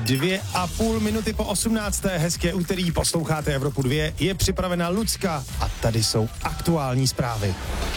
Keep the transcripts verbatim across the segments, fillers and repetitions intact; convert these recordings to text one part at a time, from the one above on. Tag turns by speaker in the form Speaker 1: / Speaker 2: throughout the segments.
Speaker 1: Dvě a půl minuty po osmnácté hezké úterý, posloucháte Evropu dva, je připravena Lucka a tady jsou aktuální zprávy.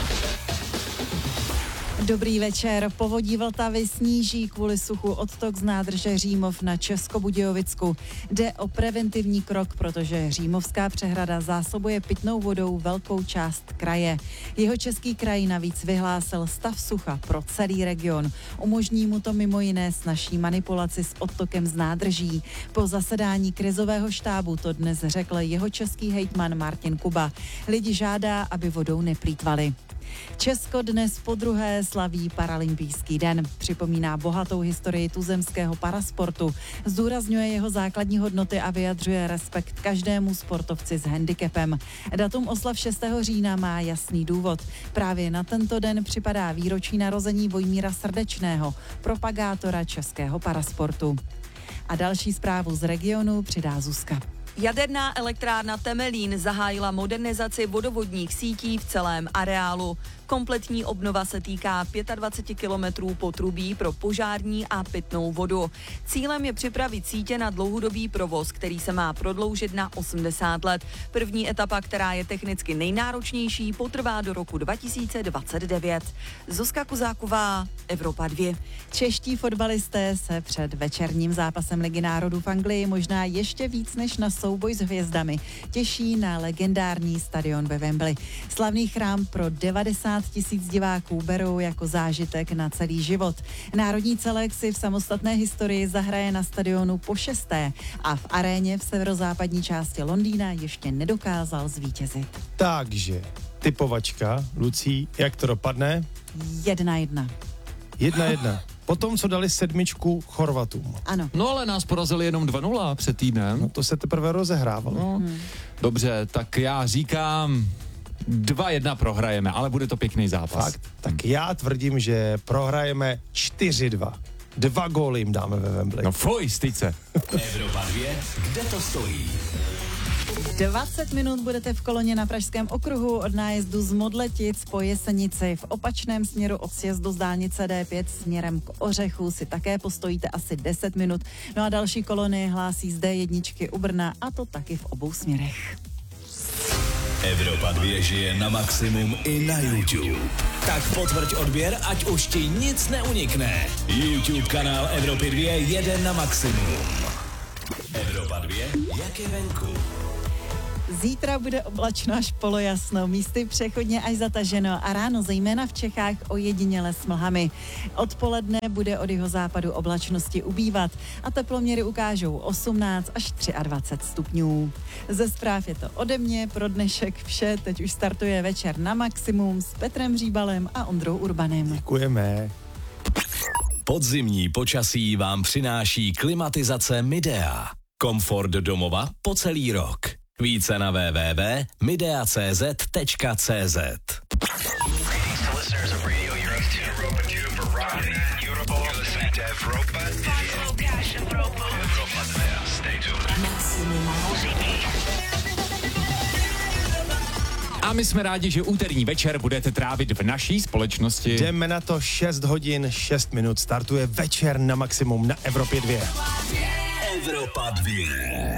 Speaker 2: Dobrý večer. Povodí Vltavy sníží kvůli suchu odtok z nádrže Římov na Českobudějovicku. Jde o preventivní krok, protože Římovská přehrada zásobuje pitnou vodou velkou část kraje. Jihočeský kraj navíc vyhlásil stav sucha pro celý region. Umožní mu to mimo jiné snazší manipulaci s odtokem z nádrží. Po zasedání krizového štábu to dnes řekl jihočeský hejtman Martin Kuba. Lidi žádá, aby vodou neplýtvali. Česko dnes podruhé slaví paralympijský den. Připomíná bohatou historii tuzemského parasportu, zdůrazňuje jeho základní hodnoty a vyjadřuje respekt každému sportovci s handicapem. Datum oslav šestého října má jasný důvod. Právě na tento den připadá výročí narození Vojmíra Srdečného, propagátora českého parasportu. A další zprávu z regionu přidá Zuzka.
Speaker 3: Jaderná elektrárna Temelín zahájila modernizaci vodovodních sítí v celém areálu. Kompletní obnova se týká dvacet pět kilometrů potrubí pro požární a pitnou vodu. Cílem je připravit sítě na dlouhodobý provoz, který se má prodloužit na osmdesát let. První etapa, která je technicky nejnáročnější, potrvá do roku dva tisíce dvacet devět. Zuzka Kuzáková, Evropa dva.
Speaker 2: Čeští fotbalisté se před večerním zápasem Ligy národů v Anglii možná ještě víc než na souboj s hvězdami těší na legendární stadion ve Wembley. Slavný chrám pro devadesát tisíc diváků berou jako zážitek na celý život. Národní celek si v samostatné historii zahraje na stadionu po šesté a v aréně v severozápadní části Londýna ještě nedokázal zvítězit.
Speaker 1: Takže typovačka, Lucí, jak to dopadne?
Speaker 2: Jedna jedna.
Speaker 1: Jedna jedna. Potom, co dali sedmičku Chorvatům.
Speaker 2: Ano.
Speaker 4: No ale nás porazili jenom dva nula před týdnem.
Speaker 1: No to se teprve rozehrávalo.
Speaker 4: No,
Speaker 2: hmm.
Speaker 4: Dobře, tak já říkám dva jedna prohrajeme, ale bude to pěkný zápas.
Speaker 1: Fakt? Tak já tvrdím, že prohrajeme čtyři dva. Dva góly jim dáme ve Wembley.
Speaker 4: No fuj, styce.
Speaker 5: Evropa dva, kde to stojí?
Speaker 2: dvacet minut budete v koloně na Pražském okruhu od nájezdu z Modletic po Jesenici. V opačném směru od sjezdu z dálnice D pět směrem k Ořechu si také postojíte asi deset minut. No a další kolony hlásí z D jedna u Brna, a to taky v obou směrech.
Speaker 5: Evropa dva žije na maximum i na YouTube. Tak potvrď odběr, ať už ti nic neunikne. YouTube kanál Evropy dva jede na maximum. Evropa dva, jak je venku?
Speaker 2: Zítra bude oblačno až polojasno, místy přechodně až zataženo a ráno zejména v Čechách ojediněle s mlhami. Odpoledne bude od jihozápadu oblačnosti ubývat a teploměry ukážou osmnáct až dvacet tři stupňů. Ze zpráv je to ode mě, pro dnešek vše, teď už startuje večer na maximum s Petrem Říbalem a Ondrou Urbanem.
Speaker 1: Děkujeme.
Speaker 5: Podzimní počasí vám přináší klimatizace Midea. Komfort domova po celý rok. Více na w w w tečka midea tečka c z tečka c z.
Speaker 4: A my jsme rádi, že úterní večer budete trávit v naší společnosti.
Speaker 1: Jdeme na to, šest hodin, šest minut, startuje večer na maximum na Evropě dva.
Speaker 5: Evropa dva.